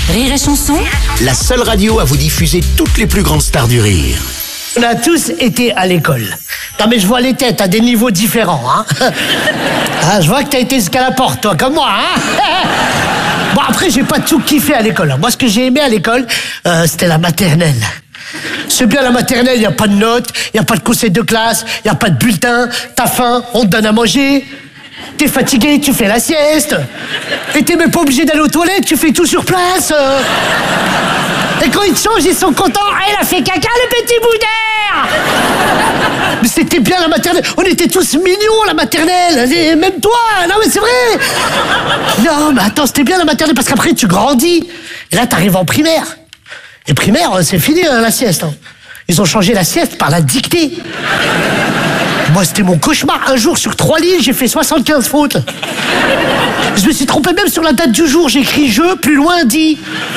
Rire et Chanson, La seule radio à vous diffuser toutes les plus grandes stars du rire. On a tous été à l'école. Non mais je vois les têtes à des niveaux différents, hein. Ah, je vois que t'as été jusqu'à la porte, toi, comme moi, hein. Bon, après, j'ai pas tout kiffé à l'école. Moi, ce que j'ai aimé à l'école, c'était la maternelle. C'est bien la maternelle, il n'y a pas de notes, il n'y a pas de conseil de classe, il n'y a pas de bulletin, t'as faim, on te donne à manger, t'es fatigué, tu fais la sieste, et t'es même pas obligé d'aller aux toilettes, tu fais tout sur place. Et quand ils te changent, ils sont contents. Ah, il a fait caca, le petit bout d'air. Mais c'était bien la maternelle. On était tous mignons, la maternelle. Et même toi. Non, mais c'est vrai. Non, mais attends, c'était bien la maternelle parce qu'après, tu grandis. Et là, t'arrives en primaire. Et primaire, c'est fini, hein, la sieste. Hein. Ils ont changé la sieste par la dictée. Moi, c'était mon cauchemar. Un jour, sur 3 lignes, j'ai fait 75 fautes. Je me suis trompé même sur la date du jour. J'ai écrit « je », plus loin, « dit ».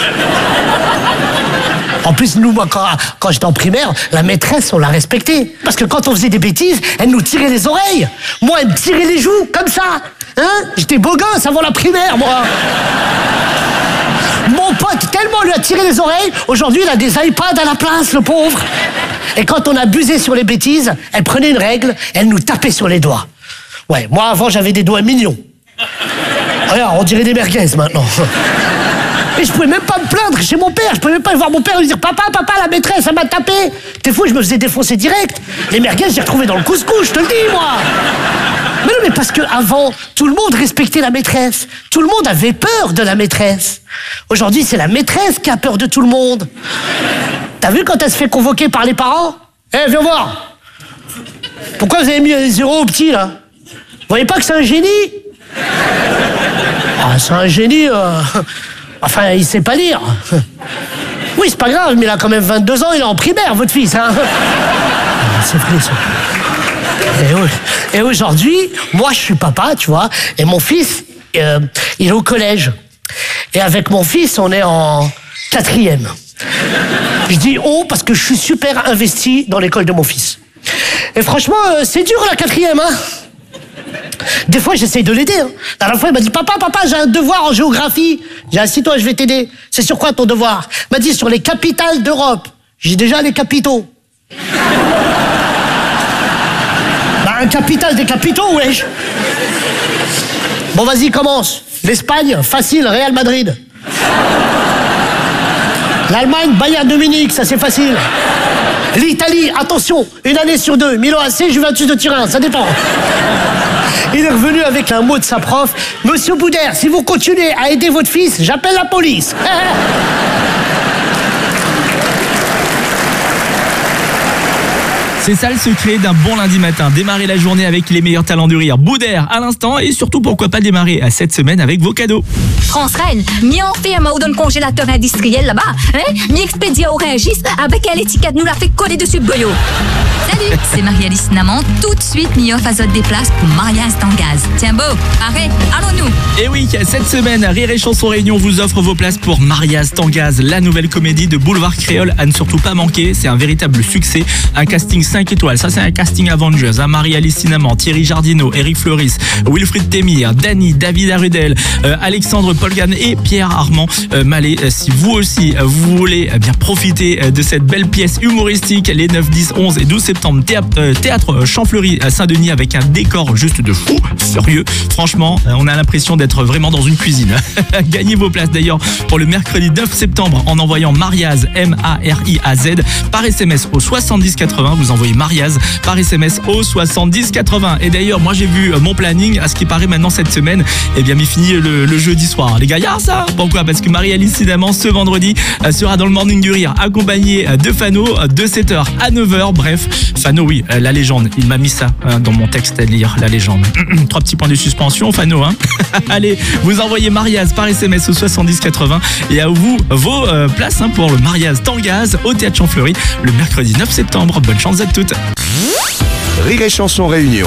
En plus, nous, moi, quand j'étais en primaire, la maîtresse, on l'a respectée. Parce que quand on faisait des bêtises, elle nous tirait les oreilles. Moi, elle me tirait les joues, comme ça. Hein? J'étais beau gosse avant la primaire, moi. Mon pote, tellement lui a tiré les oreilles, aujourd'hui, il a des iPads à la place, le pauvre. Et quand on abusait sur les bêtises, elle prenait une règle, elle nous tapait sur les doigts. Ouais, moi, avant, j'avais des doigts mignons. Regarde, on dirait des merguez, maintenant. Et je pouvais même pas me plaindre chez mon père. Je pouvais même pas voir mon père et lui dire « Papa, la maîtresse, elle m'a tapé !» T'es fou, je me faisais défoncer direct. Les merguez, j'ai retrouvé dans le couscous, je te le dis, moi. Mais non, mais parce qu'avant, tout le monde respectait la maîtresse. Tout le monde avait peur de la maîtresse. Aujourd'hui, c'est la maîtresse qui a peur de tout le monde. T'as vu quand elle se fait convoquer par les parents ? Eh, viens voir. Pourquoi vous avez mis un 0 au petit, là ? Vous voyez pas que c'est un génie ? Ah, c'est un génie... Enfin, il sait pas lire. Oui, c'est pas grave, mais il a quand même 22 ans, il est en primaire, votre fils, hein. C'est vrai, ça. Et aujourd'hui, moi, je suis papa, tu vois, et mon fils, il est au collège. Et avec mon fils, on est en 4e. Je dis « oh » parce que je suis super investi dans l'école de mon fils. Et franchement, c'est dur, la 4e, hein. Des fois, j'essaye de l'aider. Hein. La dernière fois, il m'a dit « Papa, j'ai un devoir en géographie. » J'ai dit « Assis-toi, je vais t'aider. » C'est sur quoi ton devoir ? Il m'a dit « Sur les capitales d'Europe. » J'ai déjà les capitaux. Bah, un capital des capitaux, wesh. Bon, vas-y, commence. L'Espagne, facile, Real Madrid. L'Allemagne, Bayern de Munich, ça c'est facile. L'Italie, attention, 1 année sur 2, Milan AC, Juventus de Turin, ça dépend. Il est revenu avec un mot de sa prof. « Monsieur Boudère, si vous continuez à aider votre fils, j'appelle la police. » C'est ça le secret d'un bon lundi matin. Démarrer la journée avec les meilleurs talents du rire. Boudère à l'instant et surtout pourquoi pas démarrer à cette semaine avec vos cadeaux. France Reine, mi en fait un d'un congélateur industriel là-bas, hein? Mi expédié au Rungis avec l'étiquette nous l'a fait coller dessus boyo. Salut, c'est Marie-Alice Naman. Tout de suite, mi offre azote des places pour Mariage Tangaze. Tiens beau, arrête, allons-nous. Et oui, cette semaine, Rire et Chanson Réunion vous offre vos places pour Mariage Tangaze, la nouvelle comédie de Boulevard Créole à ne surtout pas manquer. C'est un véritable succès, un casting 5 étoiles. Ça, c'est un casting Avengers. Hein? Marie-Alice Sinaman, Thierry Jardineau, Eric Fleuris, Wilfried Temir, Dany, David Arudel, Alexandre Polgan et Pierre Armand Mallet. Si vous aussi, vous voulez bien profiter de cette belle pièce humoristique les 9, 10, 11 et 12 septembre, théâtre Champfleury à Saint-Denis avec un décor juste de fou furieux. Franchement, on a l'impression d'être vraiment dans une cuisine. Gagnez vos places d'ailleurs pour le mercredi 9 septembre en envoyant Mariaz, M-A-R-I-A-Z, par SMS au 70 80. Vous envoyez Mariaz par SMS au 70 80. Et d'ailleurs, moi j'ai vu mon planning, à ce qui paraît maintenant cette semaine, eh bien, il finit le jeudi soir. Les gars, y a ça. Pourquoi ? Parce que Marie-Alice Sinaman, ce vendredi, sera dans le Morning du Rire, accompagnée de Fano, de 7h à 9h. Bref, Fano, oui, la légende. Il m'a mis ça dans mon texte à lire, la légende. 3 petits points de suspension, Fano, hein. Allez, vous envoyez Mariaz par SMS au 70 80 et à vous vos places pour le Mariaz Tangaze au Théâtre Champfleury le mercredi 9 septembre. Bonne chance à toutes. Rire et Chanson Réunion.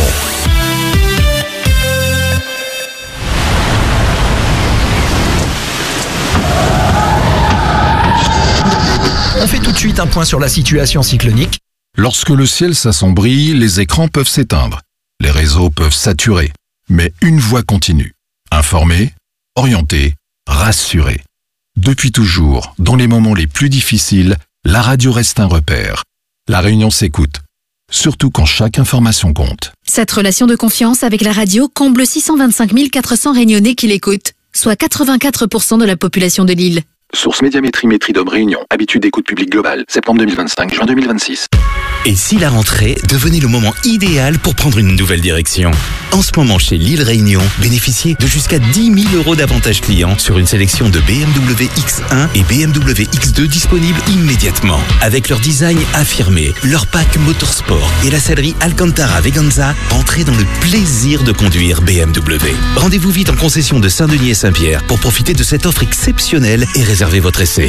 On fait tout de suite un point sur la situation cyclonique. Lorsque le ciel s'assombrit, les écrans peuvent s'éteindre, les réseaux peuvent saturer, mais une voix continue. Informer, orienter, rassurer. Depuis toujours, dans les moments les plus difficiles, la radio reste un repère. La Réunion s'écoute, surtout quand chaque information compte. Cette relation de confiance avec la radio comble 625 400 Réunionnais qui l'écoutent, soit 84% de la population de l'île. Source Médiamétrie Métridome Réunion. Habitude d'écoute publique globale. Septembre 2025, juin 2026. Et si la rentrée devenait le moment idéal pour prendre une nouvelle direction? En ce moment, chez Lille Réunion, bénéficiez de jusqu'à 10 000 € d'avantages clients sur une sélection de BMW X1 et BMW X2 disponibles immédiatement. Avec leur design affirmé, leur pack motorsport et la sellerie Alcantara Veganza, entrez dans le plaisir de conduire BMW. Rendez-vous vite en concession de Saint-Denis et Saint-Pierre pour profiter de cette offre exceptionnelle et réserver votre essai.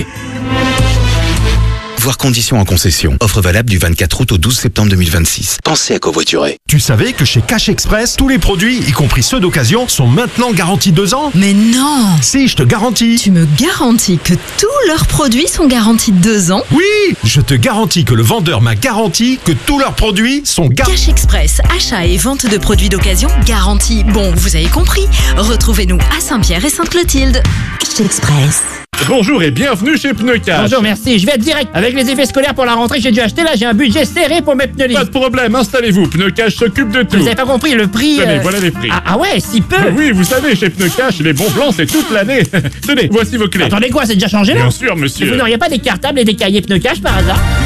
Voir conditions en concession. Offre valable du 24 août au 12 septembre 2026. Pensez à covoiturer. Tu savais que chez Cash Express, tous les produits, y compris ceux d'occasion, sont maintenant garantis 2 ans? Mais non! Si, je te garantis. Tu me garantis que tous leurs produits sont garantis 2 ans? Oui! Je te garantis que le vendeur m'a garanti que tous leurs produits sont garantis. Cash Express, achat et vente de produits d'occasion garantis. Bon, vous avez compris. Retrouvez-nous à Saint-Pierre et Sainte-Clotilde. Cash Express. Bonjour et bienvenue chez Pneu Cash. Bonjour, merci. Je vais être direct. Avec les effets scolaires pour la rentrée, j'ai dû acheter là, j'ai un budget serré pour mes pneus lisses. Pas de problème, installez-vous. Pneu Cash s'occupe de tout. Vous avez pas compris le prix? Tenez, voilà les prix. Ah ouais, si peu. Oui, vous savez, chez Pneu Cash, les bons plans, c'est toute l'année. Tenez, voici vos clés. Attendez quoi, c'est déjà changé là? Bien sûr, monsieur. Vous n'auriez pas des cartables et des cahiers Pneu Cash par hasard?